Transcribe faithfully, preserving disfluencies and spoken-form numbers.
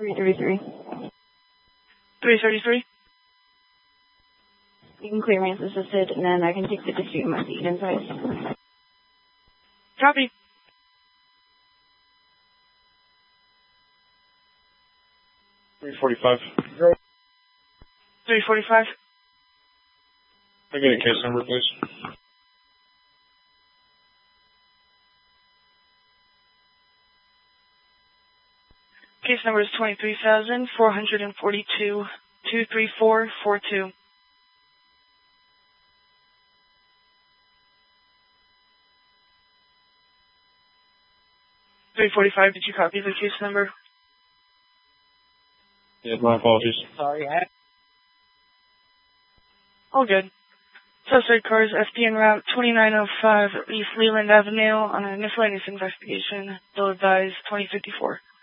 three thirty-three. three thirty-three? You can clear me as assisted, and then I can take the dispute and my seat inside. Copy. three forty-five. three forty-five? Can I get a case number, please? Case number is twenty-three thousand four hundred forty-two, two three four four two. three forty-five, did you copy the case number? Yes, my apologies. Sorry, I... All good. Suspect cars F D N route twenty-nine oh five East Leland Avenue on a miscellaneous investigation. Bill advised twenty fifty-four.